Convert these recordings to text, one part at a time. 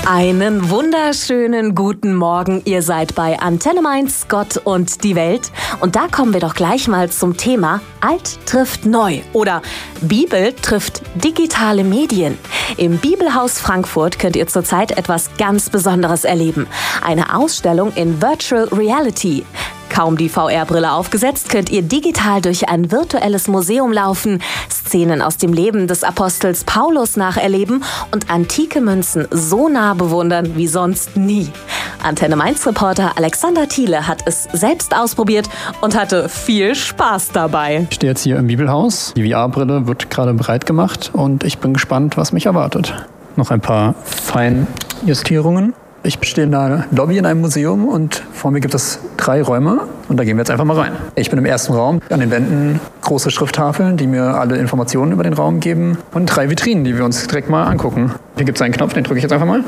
Einen wunderschönen guten Morgen. Ihr seid bei Antenne Mainz, Gott und die Welt. Und da kommen wir doch gleich mal zum Thema Alt trifft Neu oder Bibel trifft digitale Medien. Im Bibelhaus Frankfurt könnt ihr zurzeit etwas ganz Besonderes erleben. Eine Ausstellung in Virtual Reality. Kaum die VR-Brille aufgesetzt, könnt ihr digital durch ein virtuelles Museum laufen, Szenen aus dem Leben des Apostels Paulus nacherleben und antike Münzen so nah bewundern wie sonst nie. Antenne Mainz-Reporter Alexander Thiele hat es selbst ausprobiert und hatte viel Spaß dabei. Ich stehe jetzt hier im Bibelhaus. Die VR-Brille wird gerade bereit gemacht und ich bin gespannt, was mich erwartet. Noch ein paar Feinjustierungen. Ich stehe in der Lobby in einem Museum und vor mir gibt es 3 Räume und da gehen wir jetzt einfach mal rein. Ich bin im ersten Raum, an den Wänden große Schrifttafeln, die mir alle Informationen über den Raum geben und 3 Vitrinen, die wir uns direkt mal angucken. Hier gibt es einen Knopf, den drücke ich jetzt einfach mal.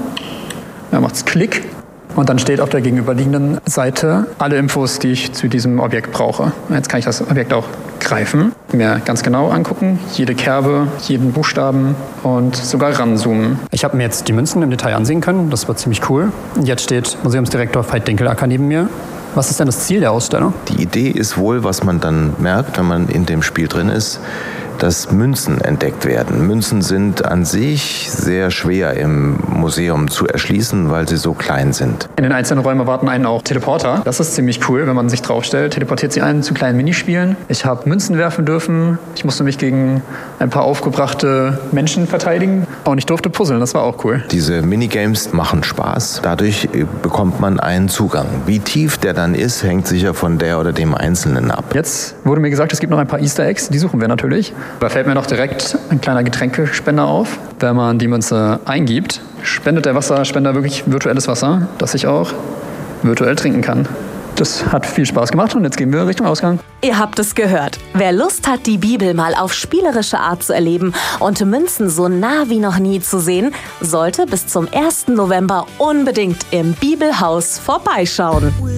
Da macht es Klick und dann steht auf der gegenüberliegenden Seite alle Infos, die ich zu diesem Objekt brauche. Jetzt kann ich das Objekt auch greifen, mir ganz genau angucken, jede Kerbe, jeden Buchstaben und sogar ranzoomen. Ich habe mir jetzt die Münzen im Detail ansehen können, das war ziemlich cool. Jetzt steht Museumsdirektor Veit Dinkel-Acker neben mir. Was ist denn das Ziel der Ausstellung? Die Idee ist wohl, was man dann merkt, wenn man in dem Spiel drin ist, dass Münzen entdeckt werden. Münzen sind an sich sehr schwer im Museum zu erschließen, weil sie so klein sind. In den einzelnen Räumen erwarten einen auch Teleporter. Das ist ziemlich cool, wenn man sich draufstellt. Teleportiert sie einen zu kleinen Minispielen. Ich habe Münzen werfen dürfen. Ich musste mich gegen ein paar aufgebrachte Menschen verteidigen. Und ich durfte puzzeln, das war auch cool. Diese Minigames machen Spaß. Dadurch bekommt man einen Zugang. Wie tief der dann ist, hängt sicher von der oder dem Einzelnen ab. Jetzt wurde mir gesagt, es gibt noch ein paar Easter Eggs. Die suchen wir natürlich. Da fällt mir noch direkt ein kleiner Getränkespender auf. Wenn man die Münze eingibt, spendet der Wasserspender wirklich virtuelles Wasser, das ich auch virtuell trinken kann. Das hat viel Spaß gemacht und jetzt gehen wir Richtung Ausgang. Ihr habt es gehört. Wer Lust hat, die Bibel mal auf spielerische Art zu erleben und Münzen so nah wie noch nie zu sehen, sollte bis zum 1. November unbedingt im Bibelhaus vorbeischauen.